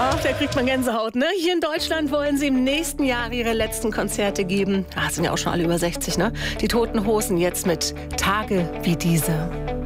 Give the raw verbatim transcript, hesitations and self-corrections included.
Ach, da kriegt man Gänsehaut, ne? Hier in Deutschland wollen sie im nächsten Jahr ihre letzten Konzerte geben. Ah, sind ja auch schon alle über sechzig, ne? Die Toten Hosen jetzt mit Tage wie diese.